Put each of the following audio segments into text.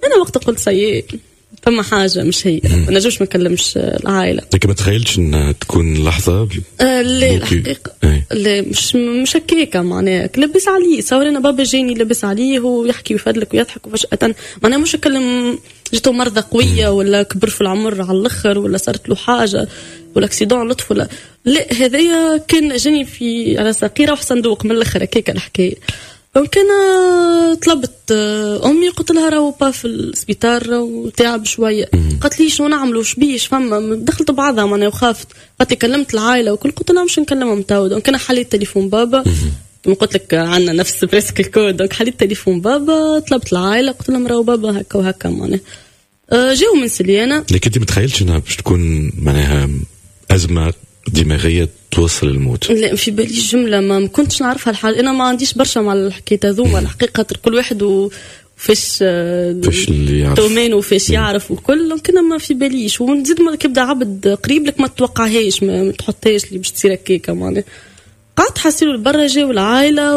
انا وقت قلت سيء فما حاجه مش هي ما نجمش ما نكلمش العائله. لكن ما تخيلش ان تكون لحظه لا الحقيقه لا مش هكاكه معناها لبس عليه صورنا بابا جاني لبس عليه ويحكي ويفدلك ويضحك وفجاه معناها مش نكلم جيتو مرضى قويه ولا كبر في العمر على الاخر ولا صارت له حاجه ولا اكسيدون لطف ولا لا. هذايا كان جاني في على سقيره وصندوق من الاخر هكاكه الحكايه. كان طلبت امي قلت لها راهو با في السبيطار وتعب شويه. قالت لي شنو نعملوا شبيش فما دخلت بعضها معناها وخافت. قالت لي كلمت العائله وكل قلت لها مش نكلمهم تو. كان حليت تليفون بابا كما قلت لك عندنا نفس بريسك الكود. دونك حليت تليفون بابا طلبت العائله قلت لهم راهو بابا هكا وهكا معناها جاو من سليانه. لكن انت متخيلش انها باش تكون معناها ازمه دماغيه توصل للموت؟ لا في بالي جمله ما كنتش نعرفها الحال. انا ما عنديش برشا مع الحكايه هذوما الحقيقه كل واحد وفاش اللي يعرف تومين وفاش يعرف وكل كنا ما في باليش. ونزيد ما كيبدا عبد قريب لك ما تتوقعهاش ما تحطهاش اللي باش تصير هكاكا معناها. قعدت حاسيلو البرا جاو العائله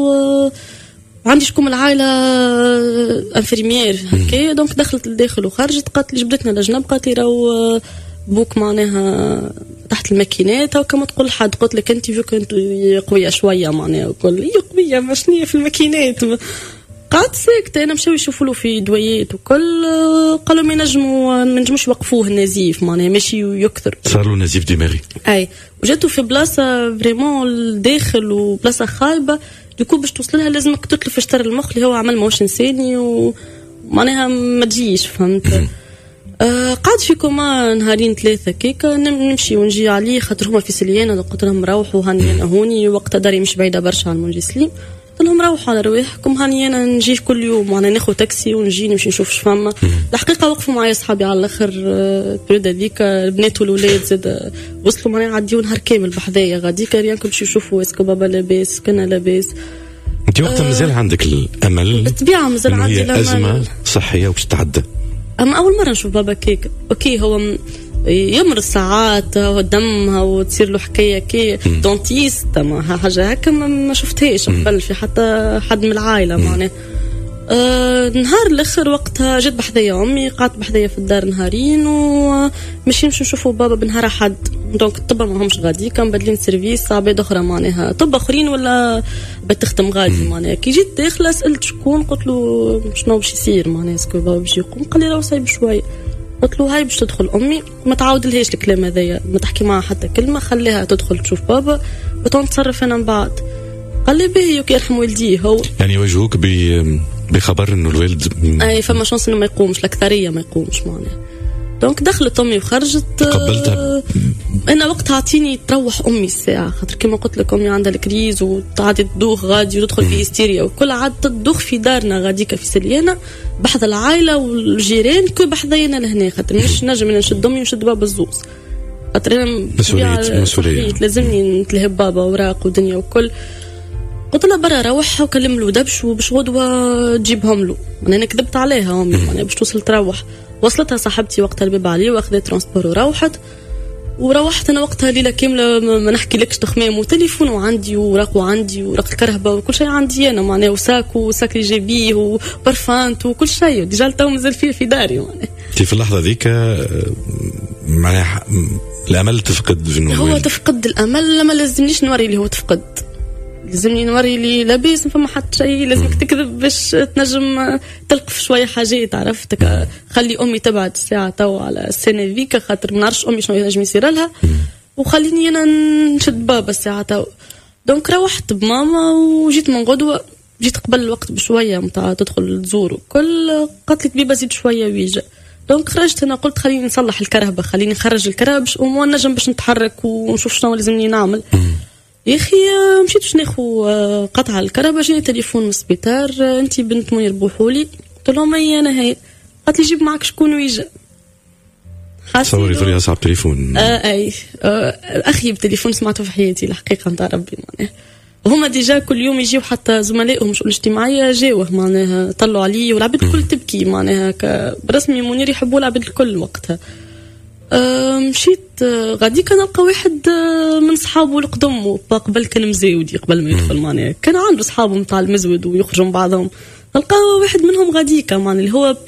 وعندي شكون العائله انفيرميير هكا. دونك دخلت لداخل وخرجت. قالت لي جبدتنا لجنب قالت لي راهو بوك معناها تحت الماكينات او كما تقول حد. قلت لك انت فيك انت قويه شويه معناها وكل هي قويه ماشنيه في الماكينات. قعدت ساكته انا مشاو يشوفوا له في دويات وكل قالوا ما نجموش يوقفوه النزيف معناها ماشي يكثر صار له نزيف دماغي. اي وجاتو في بلاصه فريمون الداخل وبلاصه خايبه دوكو باش توصل لها لازمك تتلف اشتر المخ اللي هو عمل موش انساني ومعناها ما تجيش فهمت. قعد في كوما نهارين ثلاثة كيكا نمشي ونجي عليه خاطر هما في سليانة. قلت لهم روحوا هاني أنا هوني وقت داري مش بعيدة برشا عن منجي سليم. قلت لهم روحوا على رواحكم هاني أنا نجي كل يوم أنا ناخذ تاكسي ونجي نمشي نشوف شفما. الحقيقة وقفوا معايا صحابي على الآخر بريد هذيك البنات والولاد زاد وصلوا معايا عديوا نهار كامل بحذايا غاديك ريانكم باش يشوفوا اسكو بابا لاباس كنا لاباس. انت وقتها مازال عندك الأمل بالطبيعة مازال عندي الأمل. أزمة صحية وباش تعدى. أما أول مرة نشوف بابا كيك أوكي هو يمر ساعات ودمها وتصير له حكاية كي دونتيست ما حاجة هكا ما شفتهاش قبل في حتى حد من العائلة معناه. نهار الاخر وقتها جت بحذايا امي قعدت بحذايا في الدار نهارين ومشي نمشي نشوفوا بابا بنهار احد. دونك الطب ما همش غادي كان بدلين سيرفيس عباد اخرى معناها طب اخرين ولا بتختم غادي معناها. كي جيت داخله سالت شكون قلت له شنو باش يصير معناها اسكو بابا باش يقوم. قال لي راهو صايب شويه. قلت له هاي باش تدخل امي ما تعاود لهاش الكلام هذايا ما تحكي معها حتى كلمه خليها تدخل تشوف بابا وتنتصرف انا من بعد. قال لي باهي يرحم والديه هو يعني يواجهوك بخبر انه الوالد اي فما شانس انه ما يقومش الاكثريه ما يقومش معناها. دونك دخلت امي وخرجت. قبلتها انا وقتها عطيني تروح امي الساعه خاطر كما قلت لك امي عندها الكريز وتعدي تدوخ غادي وتدخل في هستيريا وكل عاد تدوخ في دارنا غاديك في سليانه بحذا العائله والجيران كل بحذاينا لهنا خاطر مش نجم نشد امي ونشد بابا الزوز خاطر انا مسؤوليه لازمني نتلهب بابا وراق ودنيا وكل. قلت لها برا روح وكلم له دبش وباش غدوه تجيبهم له. انا كذبت عليها امي يعني باش توصل تروح. وصلتها صاحبتي وقتها الباب عليه واخذت ترانسبور وروحت انا وقتها ليله كامله ما نحكي لكش تخمام وتليفون وعندي وراق وعندي وراق الكرهبه وكل شيء عندي انا معناها وساك اللي جايبيه وبرفانت وكل شيء ديجا تو مازال فيه في داري معناها. في اللحظه ذيك معناها الامل تفقد في هو تفقد الامل لما لازمنيش نوري اللي هو تفقد لازمني نوري لي لاباس ما فما حتى شيء لازمك تكذب باش تنجم تلقف شويه حاجات عرفتك. خلي امي تبعد الساعه تو على السنه ذيك خاطر ما نعرفش امي شنو ينجم يصير لها وخليني انا نشد بابا الساعه تو. دونك روحت بماما وجيت من غدوه جيت قبل الوقت بشويه متاع تدخل تزور وكل. قالت لي بيبا زيد شويه ويجي. دونك خرجت انا قلت خليني نصلح الكرهبه خليني نخرج الكرهبه باش نجم باش نتحرك ونشوف شنو لازمني نعمل. يا اخي مشيت باش ناخذ قطعه الكهرباء جاني تليفون من السبيطار انت بنت منير بوحولي. قلت لهم اي انا هي. قالت لي جيب معك شكون ويجي. تصوري طريقه صعب تليفون اي اخي بتليفون سمعته في حياتي الحقيقه نتاع ربي معناها. هما ديجا كل يوم يجيو حتى زملائهم شؤون الاجتماعيه جاوه معناها طلعوا علي والعباد الكل تبكي معناها برسمي منير يحبوا العباد الكل وقتها. مشيت غادي كان نلقى واحد من صحابه القدم قبل كان مزاودي قبل ما يدخل معناها كان عنده صحابه متاع المزود ويخرجوا بعضهم. نلقى واحد منهم غاديكا معناها اللي هو